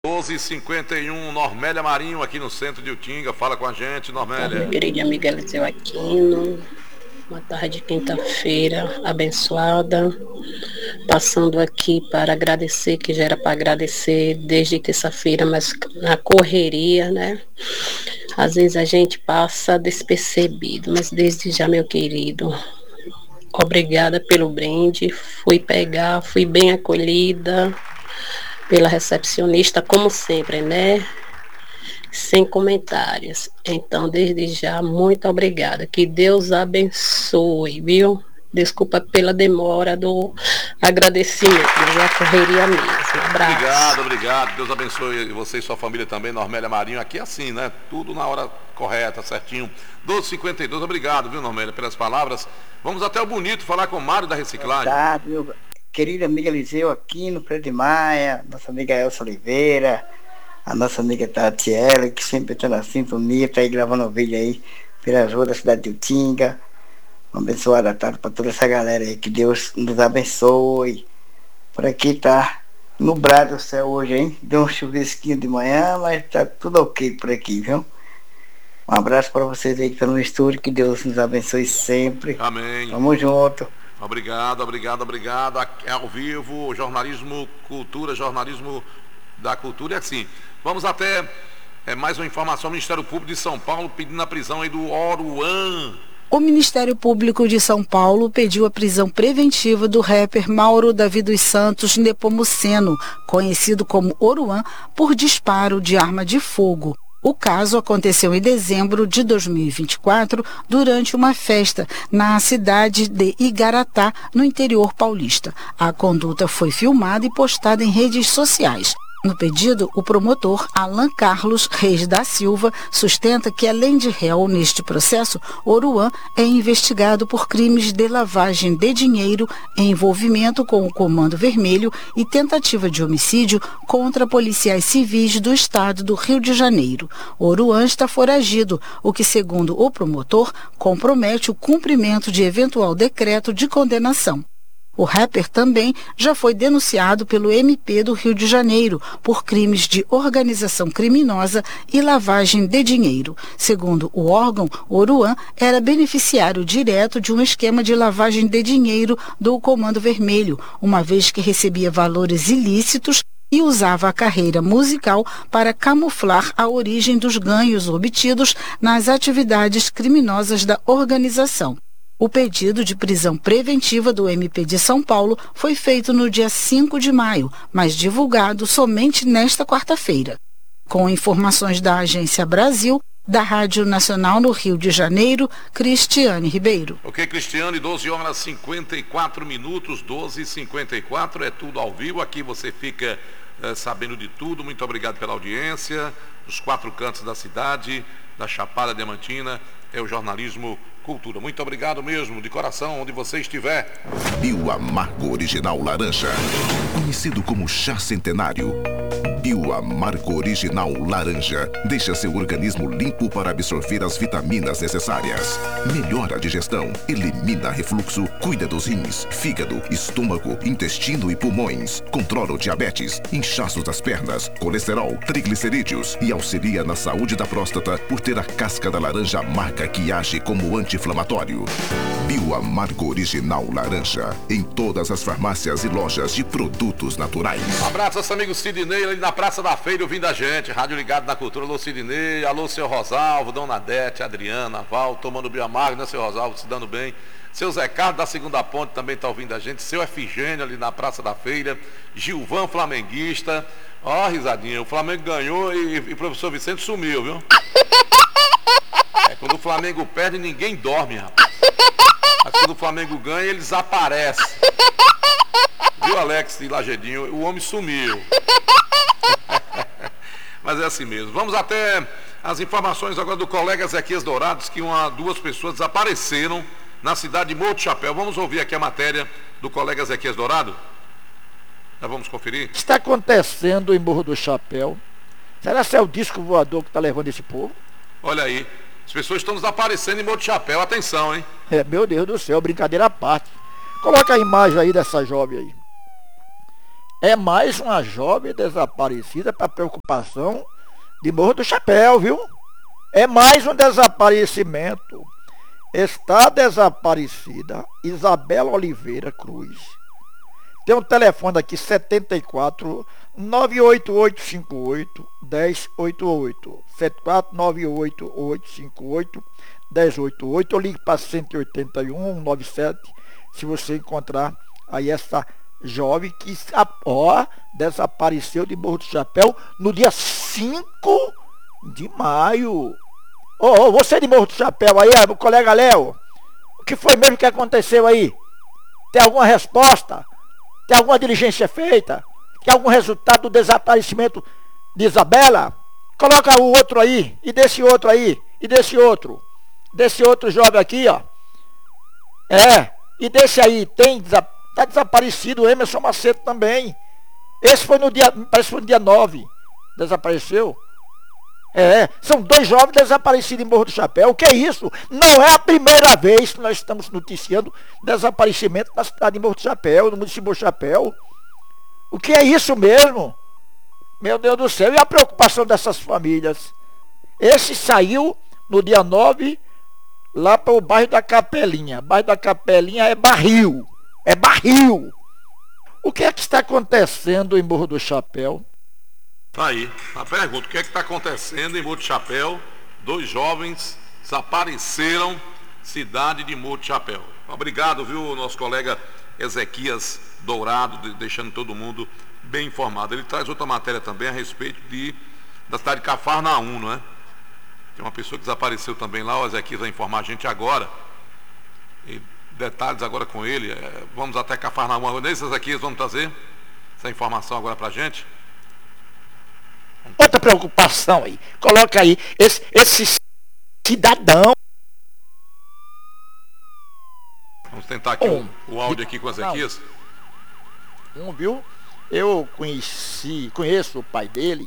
12h51, Normélia Marinho aqui no centro de Utinga, fala com a gente, Normélia. Meu querido amigo Eliseu Aquino, uma tarde de quinta-feira abençoada, passando aqui para agradecer, que já era para agradecer desde terça-feira, mas na correria, né? Às vezes a gente passa despercebido, mas desde já, meu querido, obrigada pelo brinde, fui bem acolhida pela recepcionista, como sempre, né? Sem comentários. Então, desde já, muito obrigada. Que Deus abençoe, viu? Desculpa pela demora do agradecimento, mas é a correria mesmo. Abraço. Obrigado. Deus abençoe você e sua família também, Normélia Marinho. Aqui é assim, né? Tudo na hora correta, certinho. 12h52, obrigado, viu, Normélia, pelas palavras. Vamos até o Bonito falar com o Mário da Reciclagem. Boa tarde, meu querido amigo Eliseu Aquino, Fred Maia, nossa amiga Elsa Oliveira, a nossa amiga Tatiela, que sempre está na sintonia, está aí gravando um vídeo aí pelas ruas da cidade de Utinga. Uma abençoada tarde para toda essa galera aí, que Deus nos abençoe. Por aqui tá nublado o céu hoje, hein? Deu um chuvisquinho de manhã, mas tá tudo ok por aqui, viu? Um abraço para vocês aí que estão no estúdio, que Deus nos abençoe sempre. Amém. Tamo junto. Obrigado. Aqui é ao vivo, jornalismo da cultura é assim. Vamos até mais uma informação. O Ministério Público de São Paulo pedindo a prisão aí do Oruan. O Ministério Público de São Paulo pediu a prisão preventiva do rapper Mauro Davi dos Santos Nepomuceno, conhecido como Oruan, por disparo de arma de fogo. O caso aconteceu em dezembro de 2024, durante uma festa na cidade de Igaratá, no interior paulista. A conduta foi filmada e postada em redes sociais. No pedido, o promotor Alan Carlos Reis da Silva sustenta que, além de réu neste processo, Oruan é investigado por crimes de lavagem de dinheiro, envolvimento com o Comando Vermelho e tentativa de homicídio contra policiais civis do estado do Rio de Janeiro. Oruan está foragido, o que, segundo o promotor, compromete o cumprimento de eventual decreto de condenação. O rapper também já foi denunciado pelo MP do Rio de Janeiro por crimes de organização criminosa e lavagem de dinheiro. Segundo o órgão, Oruan era beneficiário direto de um esquema de lavagem de dinheiro do Comando Vermelho, uma vez que recebia valores ilícitos e usava a carreira musical para camuflar a origem dos ganhos obtidos nas atividades criminosas da organização. O pedido de prisão preventiva do MP de São Paulo foi feito no dia 5 de maio, mas divulgado somente nesta quarta-feira. Com informações da Agência Brasil, da Rádio Nacional no Rio de Janeiro, Cristiane Ribeiro. Ok, Cristiane, 12h54, 12h54, é tudo ao vivo. Aqui você fica sabendo de tudo. Muito obrigado pela audiência, dos 4 cantos da cidade, da Chapada Diamantina, é o jornalismo Cultura. Muito obrigado mesmo, de coração, onde você estiver. Bioamargo Original Laranja, conhecido como chá centenário. Bioamargo Original Laranja deixa seu organismo limpo para absorver as vitaminas necessárias. Melhora a digestão, elimina refluxo, cuida dos rins, fígado, estômago, intestino e pulmões. Controla o diabetes, inchaços das pernas, colesterol, triglicerídeos e auxilia na saúde da próstata por ter a casca da laranja amarga que age como anti-inflamatório. Bioamargo Original Laranja, em todas as farmácias e lojas de produtos naturais. Um abraço aos amigos Sidney ali na Praça da Feira ouvindo a gente, Rádio Ligado na Cultura. Alô Sidney, alô seu Rosalvo, Dona Adete, Adriana, Val, tomando Bioamargo, né, seu Rosalvo, se dando bem. Seu Zé Carlos da Segunda Ponte também está ouvindo a gente. Seu Efigênio ali na Praça da Feira. Gilvan Flamenguista. Ó, risadinha, o Flamengo ganhou e o professor Vicente sumiu, viu? Quando o Flamengo perde, ninguém dorme, rapaz. Mas quando o Flamengo ganha, eles aparecem. Viu, Alex de Lagedinho? O homem sumiu. Mas é assim mesmo. Vamos até as informações agora do colega Ezequias Dourados, que 2 pessoas desapareceram na cidade de Morro do Chapéu. Vamos ouvir aqui a matéria do colega Ezequias Dourado? Já vamos conferir? Está acontecendo em Morro do Chapéu. Será que é o disco voador que está levando esse povo? Olha aí, as pessoas estão desaparecendo em Morro do Chapéu. Atenção, hein? Meu Deus do céu, brincadeira à parte. Coloca a imagem aí dessa jovem aí. É mais uma jovem desaparecida para preocupação de Morro do Chapéu, viu? É mais um desaparecimento. Está desaparecida Isabela Oliveira Cruz. Tem um telefone aqui, 74 98858 1088. 74 98858 1088. Ou ligue para 181 197 se você encontrar aí essa jovem que desapareceu de Morro do Chapéu no dia 5 de maio. Você de Morro do Chapéu aí, o colega Léo, o que foi mesmo que aconteceu aí? Tem alguma resposta? Tem alguma diligência feita? Tem algum resultado do desaparecimento de Isabela? Coloca o outro aí, e desse outro aí, e desse outro jovem aqui, ó. E desse aí, tá desaparecido o Emerson Macedo também. Esse foi parece que foi no dia 9, desapareceu. São 2 jovens desaparecidos em Morro do Chapéu. O que é isso? Não é a primeira vez que nós estamos noticiando desaparecimento na cidade de Morro do Chapéu, no município de Morro do Chapéu. O que é isso mesmo? Meu Deus do céu, e a preocupação dessas famílias? Esse saiu no dia 9, lá para o bairro da Capelinha. O bairro da Capelinha é barril. É barril. O que é que está acontecendo em Morro do Chapéu? Tá aí, a pergunta, o que é que está acontecendo em Morro do Chapéu? 2 jovens desapareceram, cidade de Morro do Chapéu. Obrigado, viu, nosso colega Ezequias Dourado, deixando todo mundo bem informado. Ele traz outra matéria também a respeito da cidade de Cafarnaum, não é? Tem uma pessoa que desapareceu também lá, o Ezequias vai informar a gente agora. E detalhes agora com ele. Vamos até Cafarnaum. Nesse Ezequias, vamos trazer essa informação agora para a gente. Outra preocupação aí. Coloca aí esse cidadão. Vamos tentar aqui o áudio aqui com o Ezequias. Viu? Eu conheço o pai dele.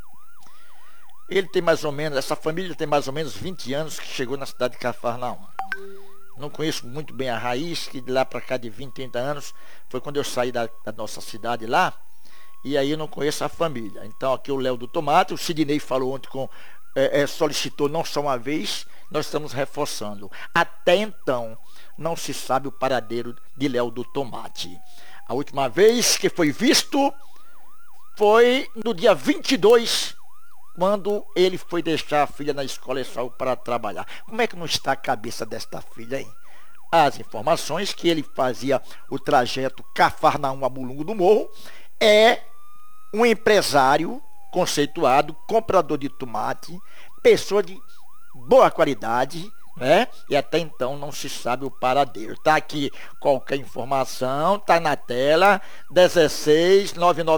Ele tem mais ou menos, essa família tem mais ou menos 20 anos que chegou na cidade de Cafarnaum. Não conheço muito bem a raiz, que de lá para cá de 20, 30 anos, foi quando eu saí da nossa cidade lá. E aí eu não conheço a família. Então aqui o Léo do Tomate, o Sidney falou ontem solicitou não só uma vez, nós estamos reforçando. Até então, não se sabe o paradeiro de Léo do Tomate. A última vez que foi visto foi no dia 22, quando ele foi deixar a filha na escola e saiu para trabalhar. Como é que não está a cabeça desta filha, hein? As informações que ele fazia o trajeto Cafarnaum a Mulungu do Morro, é um empresário conceituado, comprador de tomate, pessoa de boa qualidade, né? E até então não se sabe o paradeiro. Tá aqui qualquer informação, tá na tela, 16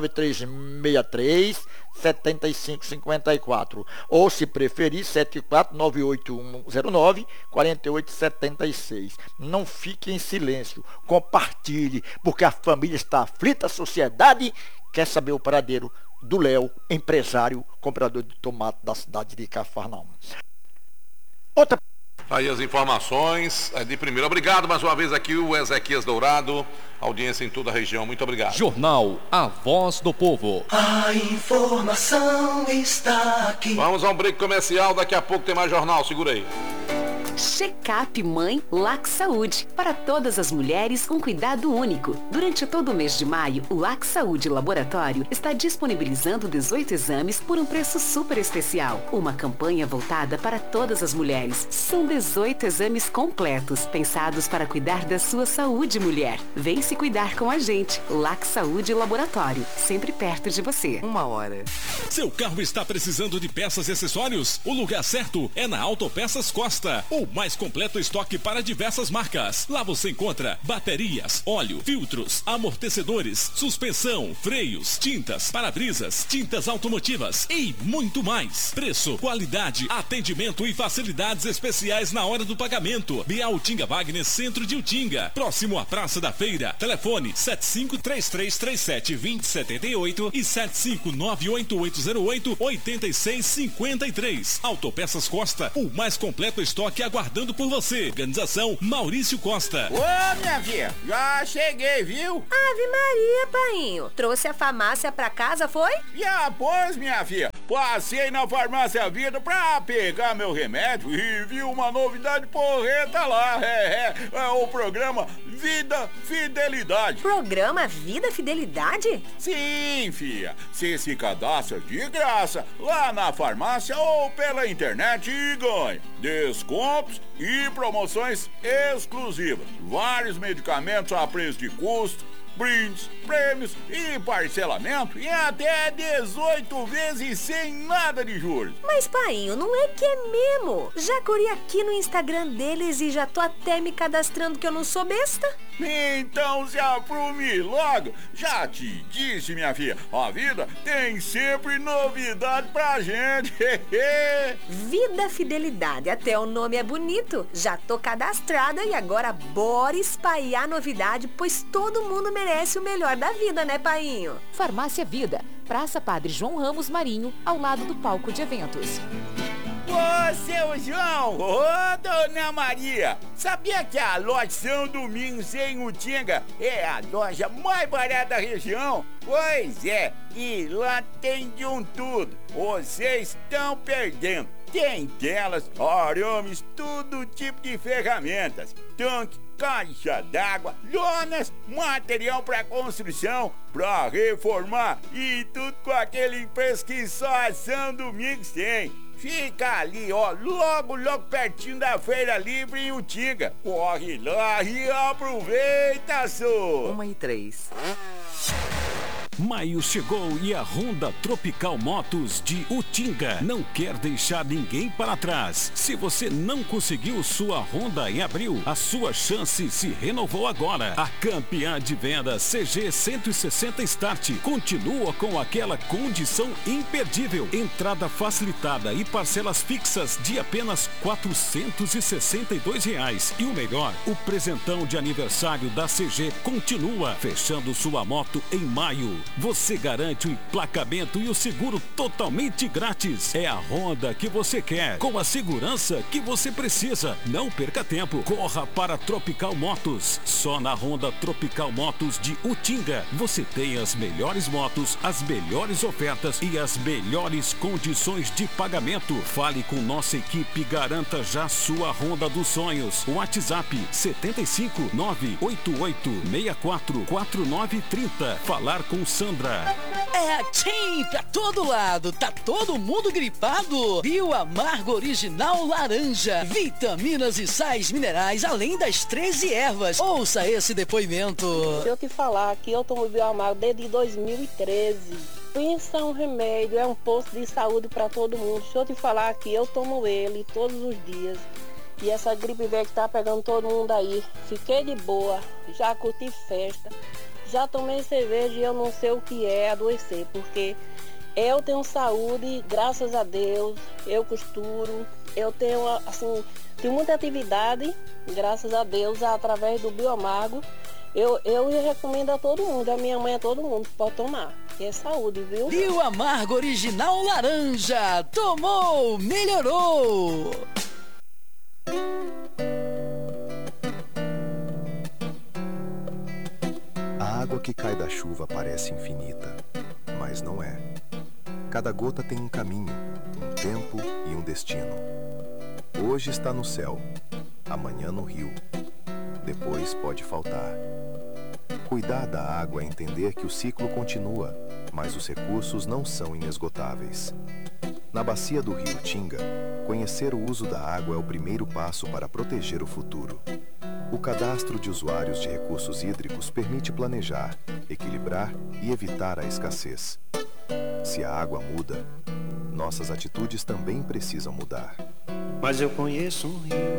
99363 7554, ou se preferir 74 98109 4876. Não fique em silêncio, compartilhe, porque a família está aflita, a sociedade quer saber o paradeiro do Léo, empresário, comprador de tomate da cidade de Cafarnaum. Outra. Aí as informações de primeiro. Obrigado mais uma vez aqui o Ezequias Dourado, audiência em toda a região. Muito obrigado. Jornal A Voz do Povo. A informação está aqui. Vamos a um break comercial, daqui a pouco tem mais jornal, segura aí. Check-up Mãe LAC Saúde, para todas as mulheres com cuidado único. Durante todo o mês de maio, o LAC Saúde Laboratório está disponibilizando 18 exames por um preço super especial. Uma campanha voltada para todas as mulheres. São 18 exames completos, pensados para cuidar da sua saúde, mulher. Vem se cuidar com a gente. LAC Saúde Laboratório, sempre perto de você. 1 hora. Seu carro está precisando de peças e acessórios? O lugar certo é na Autopeças Costa. O mais completo estoque para diversas marcas. Lá você encontra baterias, óleo, filtros, amortecedores, suspensão, freios, tintas, para-brisas, tintas automotivas e muito mais. Preço, qualidade, atendimento e facilidades especiais na hora do pagamento. Bial Utinga Wagner, centro de Utinga, próximo à Praça da Feira. Telefone 7533372078 e 75988088653. Autopeças Costa, o mais completo estoque agora aguardando por você. Organização Maurício Costa. Ô, minha filha, já cheguei, viu? Ave Maria, painho. Trouxe a farmácia pra casa, foi? Já, pois, minha filha. Passei na Farmácia Vida pra pegar meu remédio e vi uma novidade porreta lá. É o programa Vida Fidelidade. Programa Vida Fidelidade? Sim, filha. Você se cadastra de graça lá na farmácia ou pela internet e ganha descontos e promoções exclusivas. Vários medicamentos a preço de custo, brindes, prêmios e parcelamento em até 18 vezes sem nada de juros. Mas, painho, não é que é mesmo? Já corri aqui no Instagram deles e já tô até me cadastrando que eu não sou besta. Então se aprume logo. Já te disse, minha filha, a vida tem sempre novidade pra gente. Vida Fidelidade, até o nome é bonito. Já tô cadastrada e agora bora espalhar novidade, pois todo mundo merece o melhor da vida, né, painho? Farmácia Vida, Praça Padre João Ramos Marinho, ao lado do palco de eventos. Ô, seu João! Ô, dona Maria! Sabia que a loja São Domingos em Utinga é a loja mais barata da região? Pois é, e lá tem de um tudo. Vocês estão perdendo. Tem telas, arames, todo tipo de ferramentas, tanque, caixa d'água, lonas, material para construção, para reformar e tudo com aquele preço que só a São Domingos tem. Fica ali, ó, logo pertinho da Feira Livre em Utinga. Corre lá e aproveita, só! 1:03. Maio chegou e a Honda Tropical Motos de Utinga não quer deixar ninguém para trás. Se você não conseguiu sua Honda em abril, a sua chance se renovou agora. A campeã de venda CG 160 Start continua com aquela condição imperdível. Entrada facilitada e parcelas fixas de apenas R$ 462. E o melhor, o presentão de aniversário da CG continua, fechando sua moto em maio. Você garante o emplacamento e o seguro totalmente grátis. É a Honda que você quer, com a segurança que você precisa. Não perca tempo. Corra para Tropical Motos. Só na Honda Tropical Motos de Utinga você tem as melhores motos, as melhores ofertas e as melhores condições de pagamento. Fale com nossa equipe e garanta já sua Honda dos sonhos. WhatsApp 75 988 64 4930. Falar com Sandra. É Tim pra todo lado, tá todo mundo gripado? Bioamargo Original Laranja, vitaminas e sais minerais, além das 13 ervas. Ouça esse depoimento. Se eu te falar que eu tomo Bioamargo desde 2013, pensa um remédio, é um posto de saúde para todo mundo. Se eu te falar que eu tomo ele todos os dias, e essa gripe velha que tá pegando todo mundo aí, fiquei de boa, já curti festa, já tomei cerveja e eu não sei o que é adoecer, porque eu tenho saúde, graças a Deus, eu costuro, eu tenho, assim, tenho muita atividade, graças a Deus, através do Bioamargo. Eu recomendo a todo mundo, a minha mãe, a todo mundo pode tomar, que é saúde, viu? Bioamargo Original Laranja, tomou, melhorou! A água que cai da chuva parece infinita, mas não é. Cada gota tem um caminho, um tempo e um destino. Hoje está no céu, amanhã no rio. Depois pode faltar. Cuidar da água é entender que o ciclo continua, mas os recursos não são inesgotáveis. Na bacia do rio Tinga, conhecer o uso da água é o primeiro passo para proteger o futuro. O cadastro de usuários de recursos hídricos permite planejar, equilibrar e evitar a escassez. Se a água muda, nossas atitudes também precisam mudar. Mas eu conheço um rio